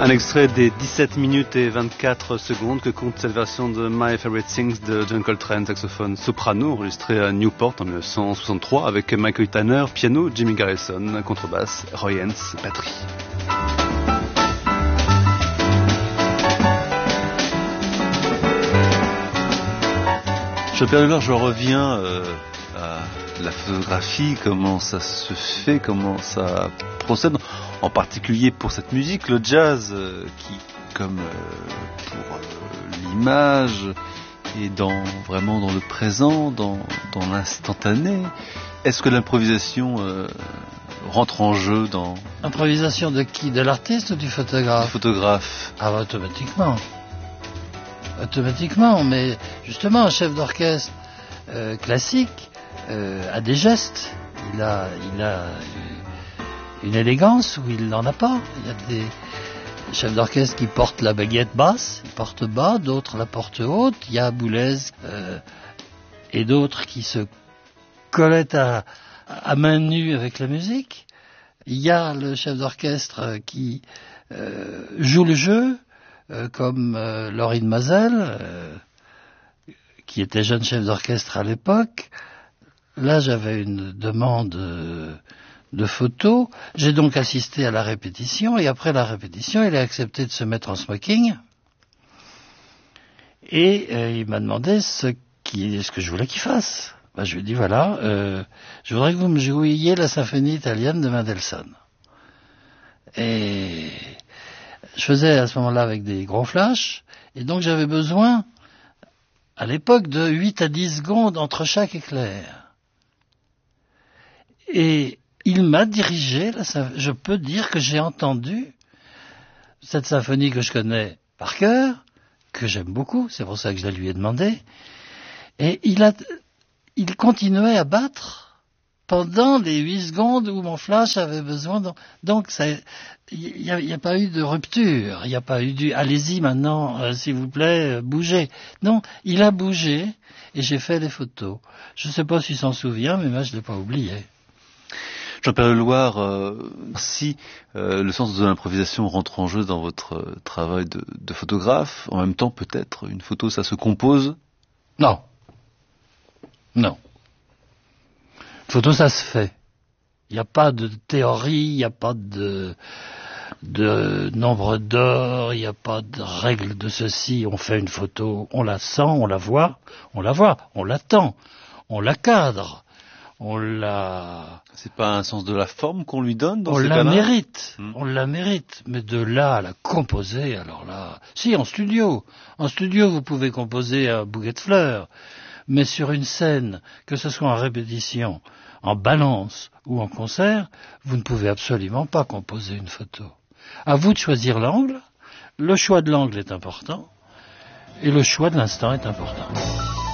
Un extrait des 17 minutes et 24 secondes que compte cette version de My Favorite Things de John Coltrane, saxophone soprano, enregistré à Newport en 1963 avec Michael Tanner, piano, Jimmy Garrison, contrebasse, Roy Haynes, batterie. Jean-Pierre Delors, je reviens à la photographie, comment ça se fait, comment ça procède, en particulier pour cette musique, le jazz, qui, comme pour l'image, est vraiment dans le présent, dans l'instantané. Est-ce que l'improvisation rentre en jeu dans... Improvisation de qui? De l'artiste ou du photographe? Du photographe. Ah bah, automatiquement, mais justement un chef d'orchestre classique a des gestes, il a une élégance où il n'en a pas. Il y a des chefs d'orchestre qui portent la baguette basse, ils portent bas, d'autres la portent haute. Il y a Boulez et d'autres qui se collaient à main nue avec la musique. Il y a le chef d'orchestre qui joue le jeu, comme Laurine Mazel, qui était jeune chef d'orchestre à l'époque. Là, j'avais une demande de photos. J'ai donc assisté à la répétition, et après la répétition, il a accepté de se mettre en smoking. Et il m'a demandé ce que je voulais qu'il fasse. Je lui ai dit, voilà, je voudrais que vous me jouiez la symphonie italienne de Mendelssohn. Et je faisais à ce moment-là avec des gros flashs, et donc j'avais besoin, à l'époque, de 8 à 10 secondes entre chaque éclair. Et il m'a dirigé, je peux dire que j'ai entendu cette symphonie que je connais par cœur, que j'aime beaucoup, c'est pour ça que je la lui ai demandé, et il continuait à battre pendant les 8 secondes où mon flash avait besoin. Donc il n'y a pas eu de rupture, il n'y a pas eu allez-y maintenant, s'il vous plaît, bougez. Non, il a bougé et j'ai fait les photos. Je ne sais pas s'il s'en souvient, mais moi je ne l'ai pas oublié. Jean-Pierre Leloir, si le sens de l'improvisation rentre en jeu dans votre travail de photographe, en même temps peut-être une photo ça se compose? Non. Photo ça se fait. Il n'y a pas de théorie, il n'y a pas de nombre d'or, il n'y a pas de règle de ceci. On fait une photo, on la sent, on la voit, on l'attend, on la cadre. C'est pas un sens de la forme qu'on lui donne dans on ces la cas-là? On la mérite, mais de là à la composer, alors là, si, en studio vous pouvez composer un bouquet de fleurs, mais sur une scène, que ce soit en répétition, en balance ou en concert, vous ne pouvez absolument pas composer une photo. À vous de choisir l'angle, le choix de l'angle est important, et le choix de l'instant est important.